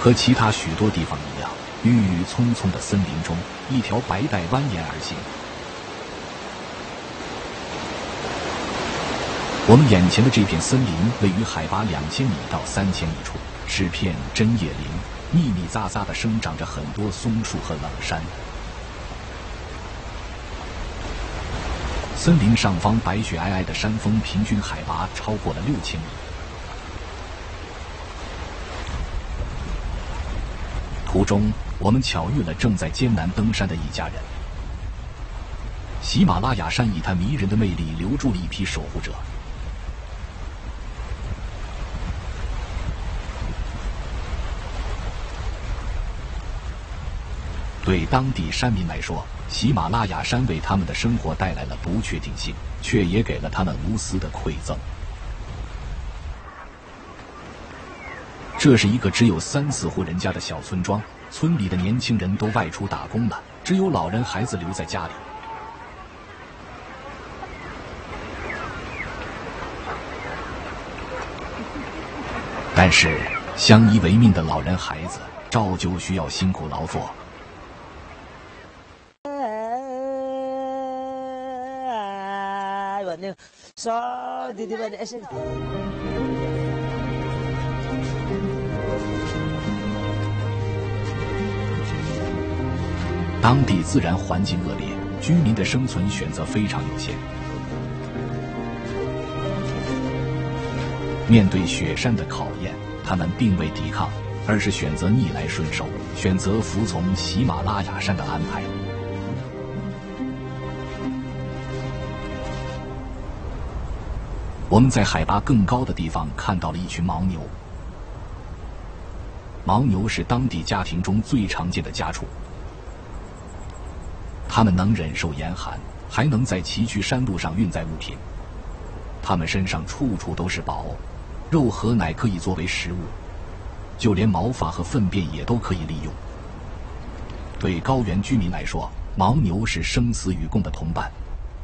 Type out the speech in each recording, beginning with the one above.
和其他许多地方一样，郁郁葱葱的森林中，一条白带蜿蜒而行。我们眼前的这片森林位于海拔2000米到3000米处，是片针叶林，密密匝匝地生长着很多松树和冷杉。森林上方白雪皑皑的山峰平均海拔超过了6000米。途中，我们巧遇了正在艰难登山的一家人。喜马拉雅山以它迷人的魅力留住了一批守护者。对当地山民来说，喜马拉雅山为他们的生活带来了不确定性，却也给了他们无私的馈赠。这是一个只有3-4户人家的小村庄，村里的年轻人都外出打工了，只有老人孩子留在家里。但是相依为命的老人孩子照旧需要辛苦劳作。当地自然环境恶劣，居民的生存选择非常有限。面对雪山的考验，他们并未抵抗，而是选择逆来顺受，选择服从喜马拉雅山的安排。我们在海拔更高的地方看到了一群牦牛。牦牛是当地家庭中最常见的家畜，它们能忍受严寒，还能在崎岖山路上运载物品。它们身上处处都是宝，肉和奶可以作为食物，就连毛发和粪便也都可以利用。对高原居民来说，牦牛是生死与共的同伴。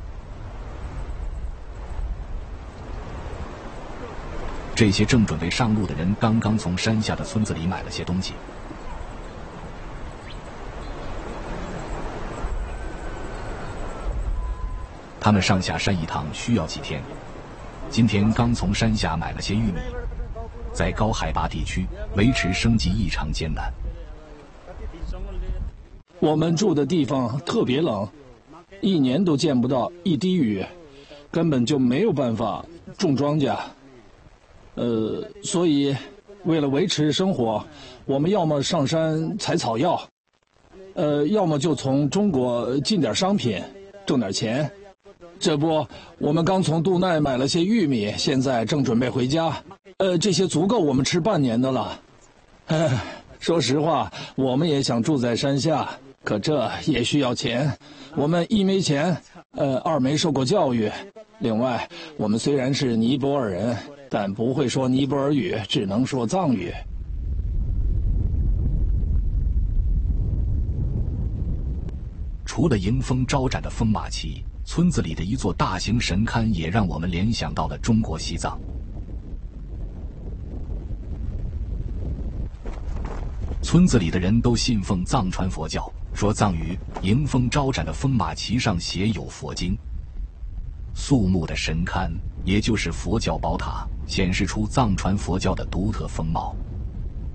这些正准备上路的人刚刚从山下的村子里买了些东西。他们上下山一趟需要几天，今天刚从山下买了些玉米。在高海拔地区，维持生计异常艰难。 我们住的地方特别冷，一年都见不到一滴雨，根本就没有办法种庄稼。所以为了维持生活，我们要么上山采草药，要么就从中国进点商品，挣点钱。这不，我们刚从杜奈买了些玉米，现在正准备回家。这些足够我们吃半年的了。说实话，我们也想住在山下，可这也需要钱。我们一没钱，二没受过教育。另外，我们虽然是尼泊尔人，但不会说尼泊尔语，只能说藏语。 除了迎风招展的风马旗，村子里的一座大型神龛也让我们联想到了中国西藏。村子里的人都信奉藏传佛教，说藏语迎风招展的风马旗上写有佛经。肃穆的神龛，也就是佛教宝塔，显示出藏传佛教的独特风貌。